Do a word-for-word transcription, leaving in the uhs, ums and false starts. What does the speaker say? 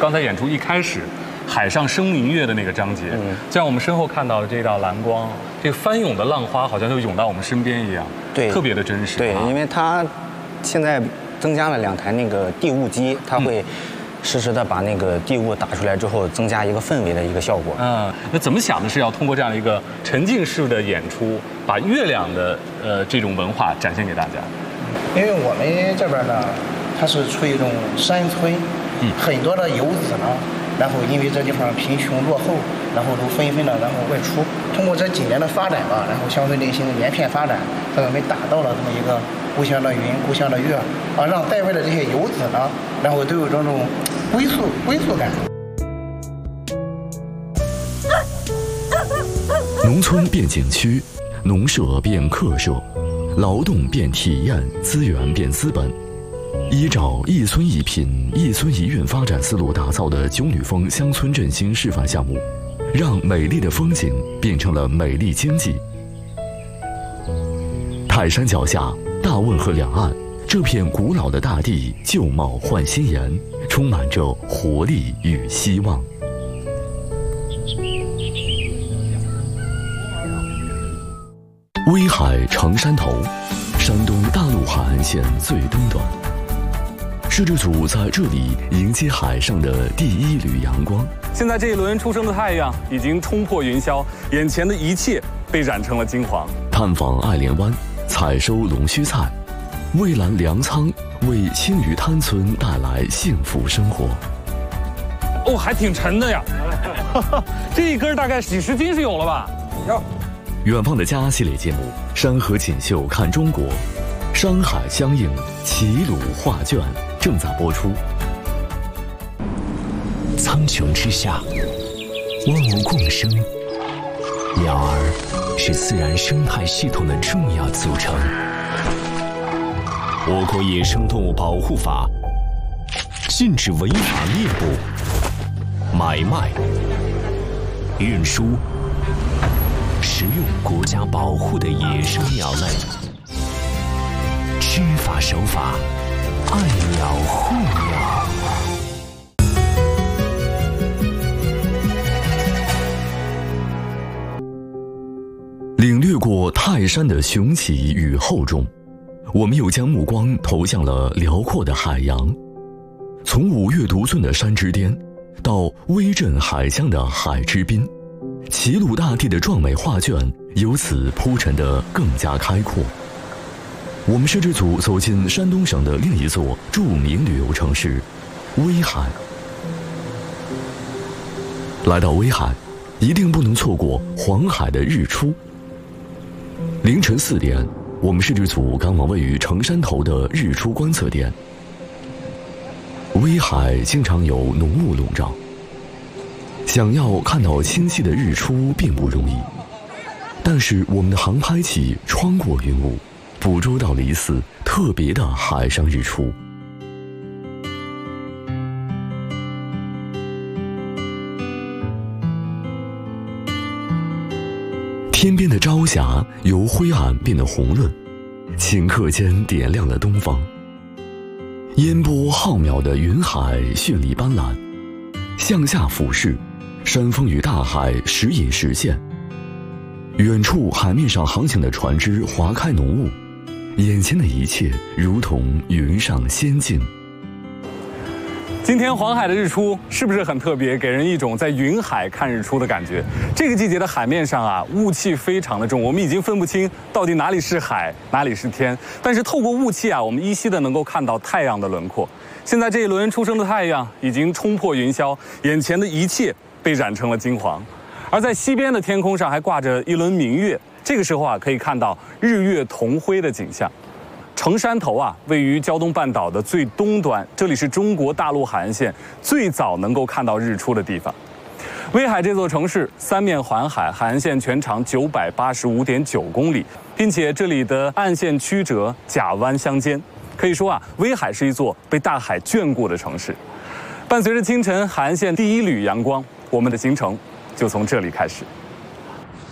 刚才演出一开始，海上生明月的那个章节，嗯，就像我们身后看到的这道蓝光，这个翻涌的浪花好像就涌到我们身边一样， 对， 特别的真实。 对， 啊、 因为它现在增加了两台那个地雾机，它会实时的把那个地雾打出来之后，增加一个氛围的一个效果。 嗯，那怎么想的是要通过这样一个沉浸式的演出，把月亮的呃这种文化展现给大家？ 因为我们这边呢，它是处于一种山村，嗯，很多的游子呢，然后因为这地方贫穷落后，然后都纷纷的然后外出。通过这几年的发展吧，然后乡村振兴连片发展，让我们达到了这么一个故乡的云、故乡的月啊，让在外的这些游子呢，然后都有这种归宿归宿感。 农村变景区，农舍变客舍，劳动变体验，资源变资本。依照一村一品、一村一运发展思路打造的九女峰乡村振兴示范项目，让美丽的风景变成了美丽经济。泰山脚下，大汶河两岸，这片古老的大地旧貌换新颜，充满着活力与希望。威海城山头，山东大陆海岸线最东端。摄制组在这里迎接海上的第一缕阳光。 现在这一轮初升的太阳已经冲破云霄，眼前的一切被染成了金黄。 探访爱莲湾，采收龙须菜，蔚蓝粮仓为青鱼滩村带来幸福生活。 哦，还挺沉的呀，这一根大概几十斤是有了吧？有。 远方的家系列节目《山河锦绣看中国》，山海相映，齐鲁画卷正在播出。 苍穹之下，万物共生，鸟儿是自然生态系统的重要组成。我国野生动物保护法禁止违法猎捕、买卖、运输、食用国家保护的野生鸟类。知法守法，爱鸟护鸟。 领略过泰山的雄奇与厚重，我们又将目光投向了辽阔的海洋。从五岳独尊的山之巅，到威震海疆的海之滨，齐鲁大地的壮美画卷由此铺陈得更加开阔。我们摄制组走进山东省的另一座著名旅游城市威海。来到威海，一定不能错过黄海的日出。凌晨四点，我们摄制组赶往位于城山头的日出观测点。威海经常有浓雾笼罩，想要看到清晰的日出并不容易，但是我们的航拍器穿过云雾，捕捉到了一次特别的海上日出。天边的朝霞由灰暗变得红润，顷刻间点亮了东方。烟波浩渺的云海绚丽斑斓，向下俯视，山峰与大海时隐时现。远处海面上航行的船只划开浓雾，眼前的一切如同云上仙境。 今天黄海的日出是不是很特别，给人一种在云海看日出的感觉？这个季节的海面上啊，雾气非常的重，我们已经分不清到底哪里是海，哪里是天。但是透过雾气啊，我们依稀的能够看到太阳的轮廓。现在这一轮初升的太阳已经冲破云霄，眼前的一切被染成了金黄。而在西边的天空上还挂着一轮明月，这个时候啊，可以看到日月同辉的景象。城山头啊，位于胶东半岛的最东端，这里是中国大陆海岸线最早能够看到日出的地方。威海这座城市三面环海，海岸线全长九百八十五点九公里，并且这里的岸线曲折，甲湾相间，可以说啊，威海是一座被大海眷顾的城市。伴随着清晨海岸线第一缕阳光，我们的行程就从这里开始。